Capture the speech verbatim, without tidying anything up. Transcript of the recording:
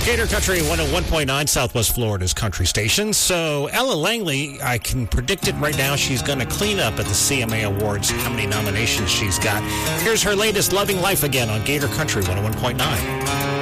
Gator Country one oh one point nine, Southwest Florida's country station. So Ella Langley, I can predict it right now. She's going to clean up at the C M A Awards how many nominations she's got. Here's her latest Loving Life Again on Gator Country one oh one point nine.